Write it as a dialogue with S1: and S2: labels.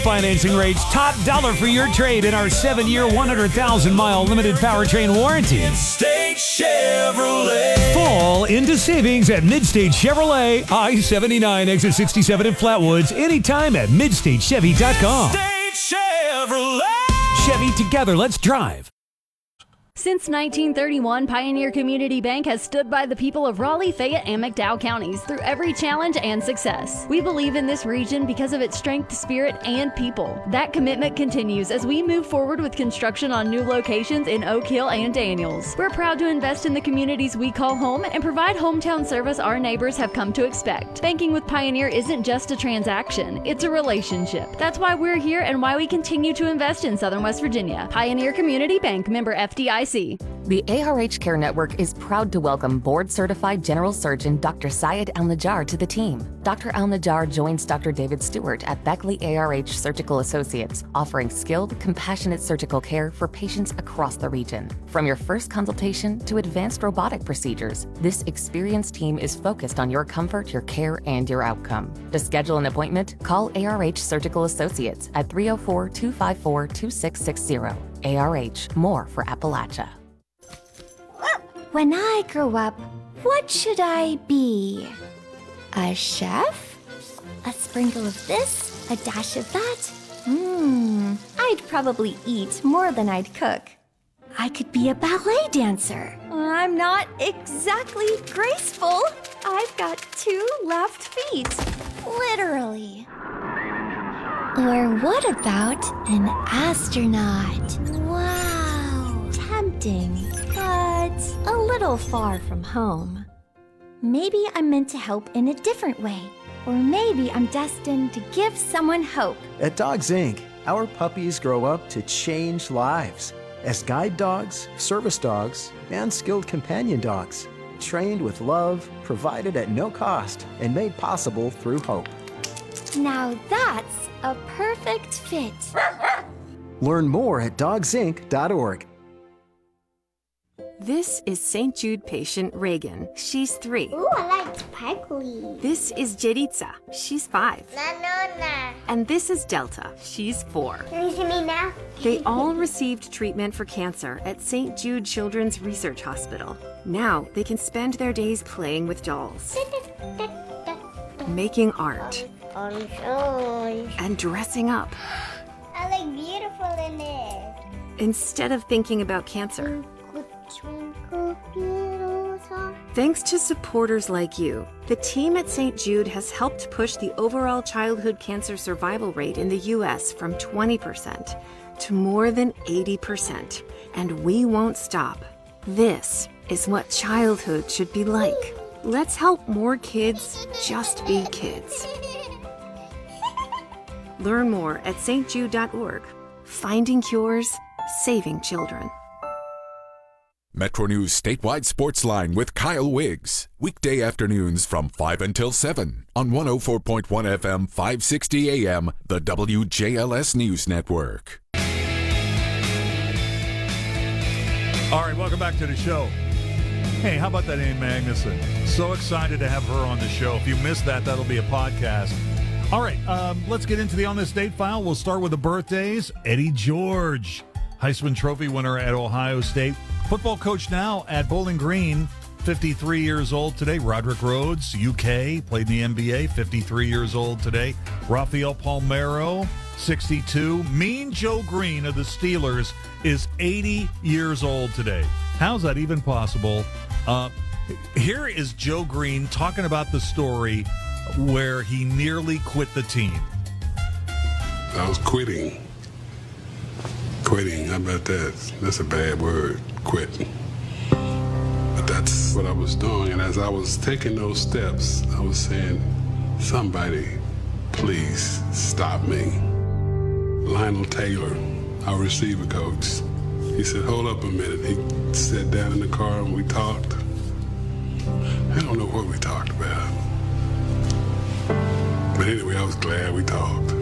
S1: Financing rates top dollar for your trade in our 7-year, 100,000-mile limited powertrain warranty.
S2: Midstate Chevrolet.
S1: Fall into savings at Midstate Chevrolet, I-79, exit 67 in Flatwoods, anytime at MidstateChevy.com.
S2: Midstate Chevrolet.
S1: Chevy, together, let's drive.
S3: Since 1931, Pioneer Community Bank has stood by the people of Raleigh, Fayette, and McDowell counties through every challenge and success. We believe in this region because of its strength, spirit, and people. That commitment continues as we move forward with construction on new locations in Oak Hill and Daniels. We're proud to invest in the communities we call home and provide hometown service our neighbors have come to expect. Banking with Pioneer isn't just a transaction, it's a relationship. That's why we're here and why we continue to invest in Southern West Virginia. Pioneer Community Bank, member FDIC.
S4: The ARH Care Network is proud to welcome board-certified General Surgeon Dr. Syed Al-Najjar to the team. Dr. Al-Najjar joins Dr. David Stewart at Beckley ARH Surgical Associates, offering skilled, compassionate surgical care for patients across the region. From your first consultation to advanced robotic procedures, this experienced team is focused on your comfort, your care, and your outcome. To schedule an appointment, call ARH Surgical Associates at 304-254-2660. ARH, more for Appalachia.
S5: When I grow up, what should I be? A chef? A sprinkle of this, a dash of that? I'd probably eat more than I'd cook. I could be a ballet dancer. I'm not exactly graceful. I've got 2 left feet. Literally. Or what about an astronaut? Wow, tempting, but a little far from home. Maybe I'm meant to help in a different way, or maybe I'm destined to give someone hope.
S6: At Dogs Inc., our puppies grow up to change lives as guide dogs, service dogs, and skilled companion dogs, trained with love, provided at no cost, and made possible through hope.
S5: Now that's a perfect fit.
S6: Learn more at dogsinc.org.
S7: This is St. Jude patient Reagan. She's 3.
S8: Ooh, I like sparkly.
S7: This is Jeritza. She's 5.
S8: Nanona.
S7: And this is Delta. She's 4.
S8: Can you see me now?
S7: They all received treatment for cancer at St. Jude Children's Research Hospital. Now they can spend their days playing with dolls, making art, and dressing up.
S8: I look beautiful in it.
S7: Instead of thinking about cancer. Thanks to supporters like you, the team at St. Jude has helped push the overall childhood cancer survival rate in the U.S. from 20% to more than 80%. And we won't stop. This is what childhood should be like. Let's help more kids just be kids. Learn more at stjude.org. Finding cures, saving children.
S9: Metro News statewide sports line with Kyle Wiggs. Weekday afternoons from 5 until 7 on 104.1 FM, 560 AM, the WJLS News Network.
S10: All right, welcome back to the show. Hey, how about that Ann Magnuson? So excited to have her on the show. If you missed that, that'll be a podcast. All right, let's get into the On This Date file. We'll start with the birthdays. Eddie George, Heisman Trophy winner at Ohio State. Football coach now at Bowling Green, 53 years old today. Roderick Rhodes, UK, played in the NBA, 53 years old today. Rafael Palmeiro, 62. Mean Joe Green of the Steelers is 80 years old today. How's that even possible? Here is Joe Green talking about the story where he nearly quit the team.
S11: I was quitting. Quitting, how about that? That's a bad word, quitting. But that's what I was doing, and as I was taking those steps, I was saying, somebody, please stop me. Lionel Taylor, our receiver coach, he said, hold up a minute. He sat down in the car and we talked. I don't know what we talked about. But anyway, I was glad we talked.